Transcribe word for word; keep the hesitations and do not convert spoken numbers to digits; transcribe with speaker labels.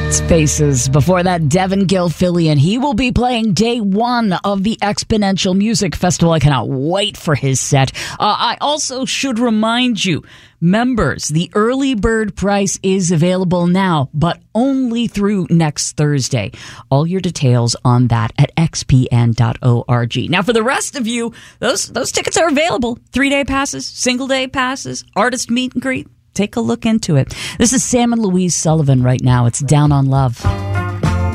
Speaker 1: Spaces. Before that, Devin Gilfillian. He will be playing day one of the Exponential Music Festival. I cannot wait for his set. Uh, I also should remind you, members, the early bird price is available now, but only through next Thursday. All your details on that at x p n dot org. Now, for the rest of you, those those tickets are available. Three-day passes, single-day passes, artist meet and greet. Take a look into it. This is Sam and Louise Sullivan right now. It's Down on Love.